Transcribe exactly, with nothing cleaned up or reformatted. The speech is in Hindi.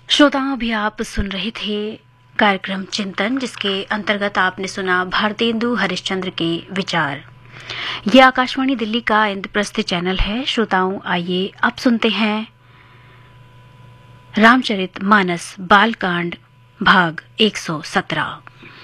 श्रोताओं, अभी आप सुन रहे थे कार्यक्रम चिंतन, जिसके अंतर्गत आपने सुना भारतेंदु हरिश्चंद्र के विचार। ये आकाशवाणी दिल्ली का इंद्रप्रस्थ चैनल है। श्रोताओं, आइए अब सुनते हैं रामचरित मानस बालकांड भाग एक सौ सत्रह।